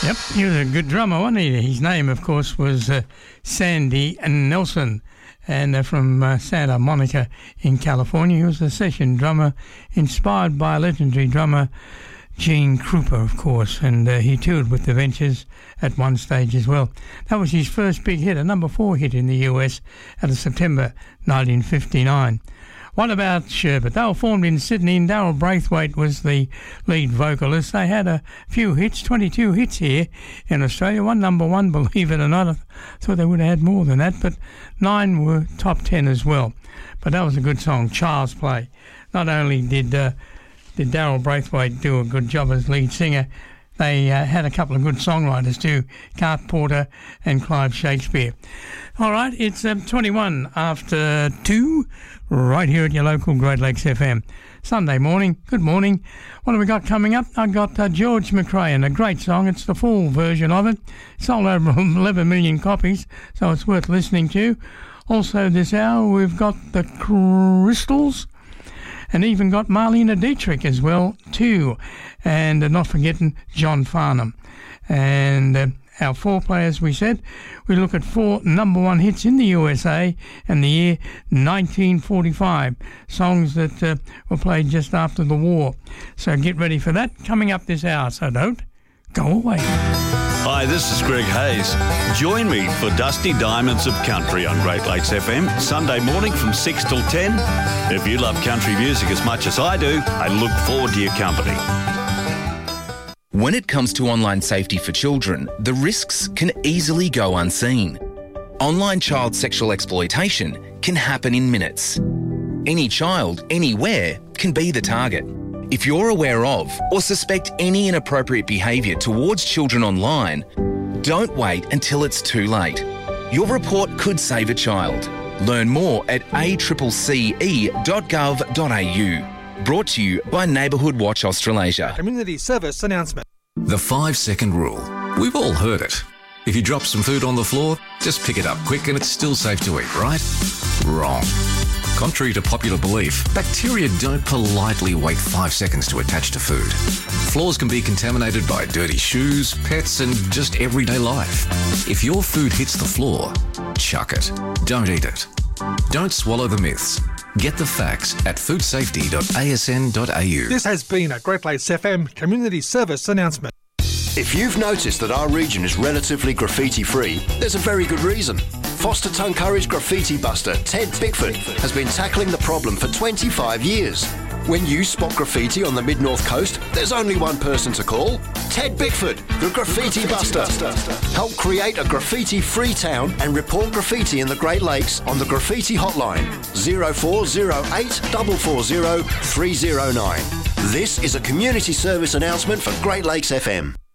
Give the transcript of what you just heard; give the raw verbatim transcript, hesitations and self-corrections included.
Yep, he was a good drummer, wasn't he? His name, of course, was uh, Sandy Nelson, and uh, from uh, Santa Monica in California. He was a session drummer inspired by legendary drummer Gene Krupa, of course, and uh, he toured with the Ventures at one stage as well. That was his first big hit, a number four hit in the U S out of September nineteen fifty-nine. What about Sherbet? They were formed in Sydney, and Darryl Braithwaite was the lead vocalist. They had a few hits, twenty-two hits here in Australia. One number one, believe it or not. I thought they would have had more than that, but nine were top ten as well. But that was a good song, Child's Play. Not only did uh, did Darryl Braithwaite do a good job as lead singer, they uh, had a couple of good songwriters too, Cart Porter and Clive Shakespeare. All right, it's um, twenty-one after two, right here at your local Great Lakes F M. Sunday morning, good morning. What have we got coming up? I've got uh, George McRae, and a great song. It's the full version of it. It sold over eleven million copies, so it's worth listening to. Also this hour, we've got the Crystals, and even got Marlene Dietrich as well too, and uh, not forgetting John Farnham. And uh, our four players, we said, we look at four number one hits in the U S A in the year nineteen forty-five, songs that uh, were played just after the war. So get ready for that coming up this hour, so don't go away. Hi, this is Greg Hayes. Join me for Dusty Diamonds of Country on Great Lakes F M, Sunday morning from six till ten. If you love country music as much as I do, I look forward to your company. When it comes to online safety for children, the risks can easily go unseen. Online child sexual exploitation can happen in minutes. Any child, anywhere, can be the target. If you're aware of or suspect any inappropriate behaviour towards children online, don't wait until it's too late. Your report could save a child. Learn more at a c c c e dot gov dot a u. Brought to you by Neighbourhood Watch Australasia. Community service announcement. The five-second rule. We've all heard it. If you drop some food on the floor, just pick it up quick and it's still safe to eat, right? Wrong. Contrary to popular belief, bacteria don't politely wait five seconds to attach to food. Floors can be contaminated by dirty shoes, pets, and just everyday life. If your food hits the floor, chuck it. Don't eat it. Don't swallow the myths. Get the facts at food safety dot a s n dot a u. This has been a Great Lakes F M community service announcement. If you've noticed that our region is relatively graffiti-free, there's a very good reason. Foster Tuncurry's graffiti buster, Ted Bickford, has been tackling the problem for twenty-five years. When you spot graffiti on the Mid-North Coast, there's only one person to call. Ted Bickford, the Graffiti Buster. Help create a graffiti-free town and report graffiti in the Great Lakes on the Graffiti Hotline, zero four zero eight four four zero three zero nine. This is a community service announcement for Great Lakes F M.